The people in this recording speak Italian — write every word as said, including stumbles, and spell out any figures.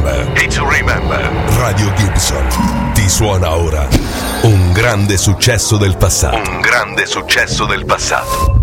remember. Hit to remember. Radio Gibson ti suona ora un grande successo del passato. Un grande successo del passato.